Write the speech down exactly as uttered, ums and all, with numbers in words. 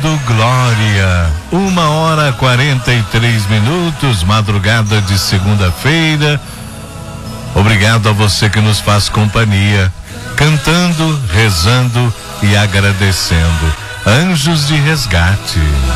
dando glória. Uma hora quarenta e três minutos, madrugada de segunda-feira. Obrigado a você que nos faz companhia, cantando, rezando e agradecendo. Anjos de Resgate.